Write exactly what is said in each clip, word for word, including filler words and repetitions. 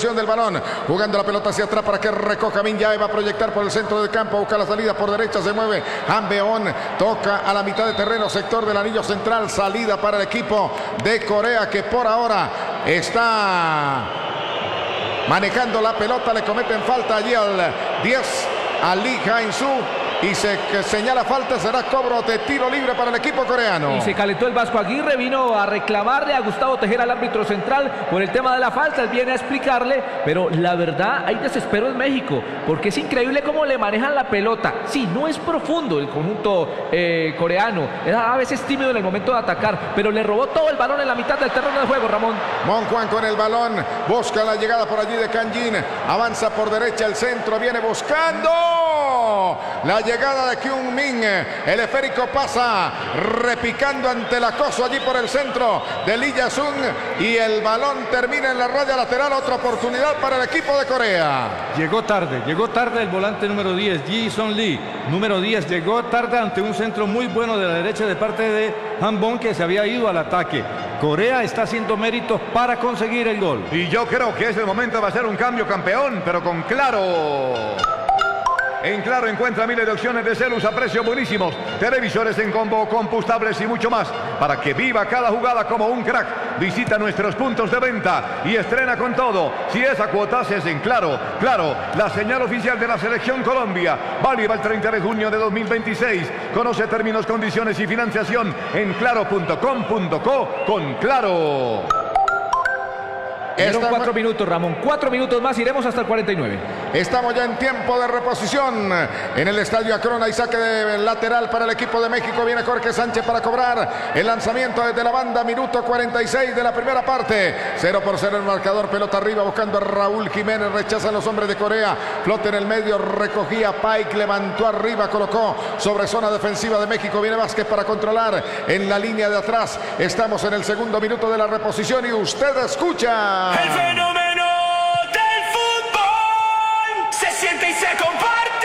posesión del balón. Jugando la pelota hacia atrás para que recoja Min Jae. Va a proyectar por el centro del campo. Busca la salida por derecha. Se mueve Hambeón. Toca a la mitad de terreno. Sector del anillo central. Salida para el equipo de Corea, que por ahora está manejando la pelota. Le cometen falta allí al diez, a Lee Jae-soo. Y se señala falta, será cobro de tiro libre para el equipo coreano. Y se calentó el Vasco Aguirre, vino a reclamarle a Gustavo Tejera, al árbitro central, por el tema de la falta. Él viene a explicarle, pero la verdad hay desespero en México, porque es increíble cómo le manejan la pelota. Sí, no es profundo el conjunto eh, coreano, es a veces tímido en el momento de atacar, pero le robó todo el balón en la mitad del terreno de juego, Ramón. Mon Juan con el balón, busca la llegada por allí de Kang Jin, avanza por derecha el centro, viene buscando la llegada de Kyung Min. El esférico pasa repicando ante el acoso allí por el centro de Lee Jae-sung y el balón termina en la raya lateral. Otra oportunidad para el equipo de Corea. Llegó tarde, llegó tarde el volante número diez, Ji-Son Lee. Número diez, llegó tarde ante un centro muy bueno de la derecha de parte de Han-bon, que se había ido al ataque. Corea está haciendo méritos para conseguir el gol. Y yo creo que es el momento de hacer un cambio, campeón, pero con Claro. En Claro encuentra miles de opciones de celus a precios buenísimos, televisores en combo, compostables y mucho más, para que viva cada jugada como un crack. Visita nuestros puntos de venta y estrena con todo. Si esa cuota es en Claro. Claro, la señal oficial de la Selección Colombia. Válida el treinta de junio de dos mil veintiséis. Conoce términos, condiciones y financiación en claro punto com punto co con Claro. Estamos cuatro minutos, Ramón. Cuatro minutos más, iremos hasta el cuarenta y nueve. Estamos ya en tiempo de reposición en el estadio Akron. Hay saque de lateral para el equipo de México. Viene Jorge Sánchez para cobrar el lanzamiento desde la banda. Minuto cuarenta y seis de la primera parte. cero por cero el marcador. Pelota arriba buscando a Raúl Jiménez. Rechazan los hombres de Corea. Flota en el medio. Recogía Pike. Levantó arriba. Colocó sobre zona defensiva de México. Viene Vázquez para controlar en la línea de atrás. Estamos en el segundo minuto de la reposición y usted escucha. El fenómeno del fútbol se siente y se comparte.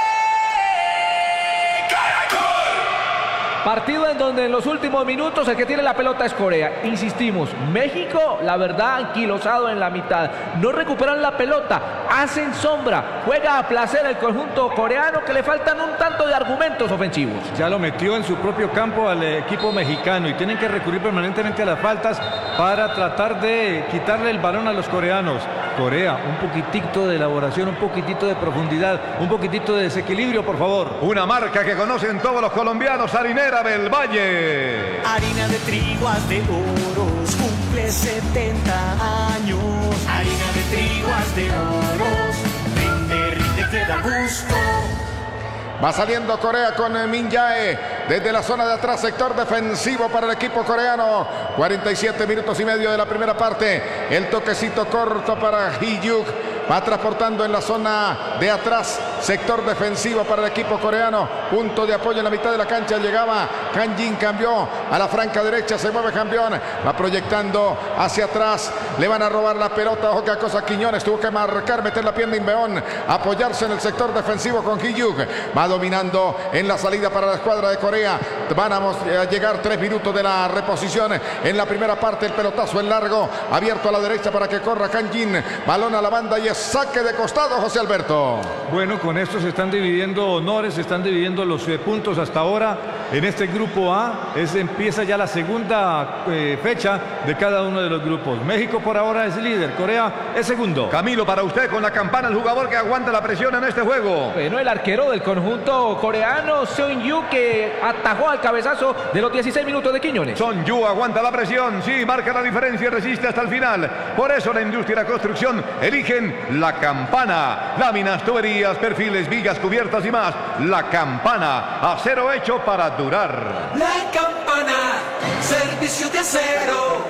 Caracol. Partido en donde en los últimos minutos el que tiene la pelota es Corea. Insistimos, México, la verdad, anquilosado en la mitad. No recuperan la pelota, hacen sombra. Juega a placer el conjunto coreano, que le faltan un tanto de argumentos ofensivos. Ya lo metió en su propio campo al equipo mexicano y tienen que recurrir permanentemente a las faltas para tratar de quitarle el balón a los coreanos. Corea, un poquitito de elaboración, un poquitito de profundidad, un poquitito de desequilibrio, por favor. Una marca que conocen todos los colombianos, Harinera del Valle. Harina de triguas de oros, cumple setenta años. Harina de triguas de oros, rinde, rinde, te da gusto. Va saliendo Corea con Min Jae desde la zona de atrás, sector defensivo para el equipo coreano. cuarenta y siete minutos y medio de la primera parte. El toquecito corto para Hee-Yuk. Va transportando en la zona de atrás, sector defensivo para el equipo coreano. Punto de apoyo en la mitad de la cancha. Llegaba Kang Jin, cambió a la franca derecha. Se mueve campeón. Va proyectando hacia atrás. Le van a robar la pelota. Ojo que cosa Quiñones tuvo que marcar, meter la pierna Inbeón. Apoyarse en el sector defensivo con Hee-Yuk. Va dominando en la salida para la escuadra de Corea. Van a llegar tres minutos de la reposición en la primera parte. El pelotazo en largo, abierto a la derecha para que corra Kang Jin. Balón a la banda y es saque de costado, José Alberto. Bueno, con esto se están dividiendo honores, se están dividiendo los eh, puntos hasta ahora en este grupo A. Es, empieza ya la segunda eh, fecha de cada uno de los grupos. México por ahora es líder, Corea es segundo. Camilo, para usted con la campana, el jugador que aguanta la presión en este juego. Bueno, el arquero del conjunto coreano, Seon-yu, que atajó al cabezazo de los dieciséis minutos de Quiñones. Son-yu aguanta la presión, sí, marca la diferencia y resiste hasta el final. Por eso la industria y la construcción eligen la campana. Láminas, tuberías, perfiles, vigas, cubiertas y más. La campana, acero hecho para durar. La campana, servicio de acero.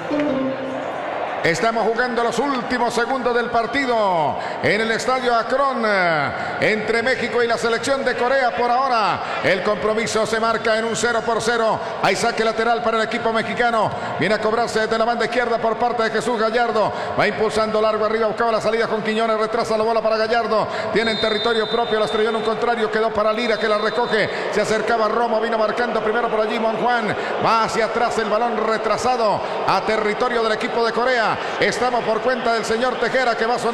Estamos jugando los últimos segundos del partido en el estadio Akron entre México y la selección de Corea. Por ahora el compromiso se marca en un cero por cero. Hay saque lateral para el equipo mexicano. Viene a cobrarse desde la banda izquierda por parte de Jesús Gallardo. Va impulsando largo arriba, buscaba la salida con Quiñones. Retrasa la bola para Gallardo. Tiene en territorio propio, la estrelló en un contrario. Quedó para Lira, que la recoge. Se acercaba Romo, vino marcando primero por allí Mon Juan. Va hacia atrás el balón retrasado a territorio del equipo de Corea. Estamos por cuenta del señor Tejera, que va a sonar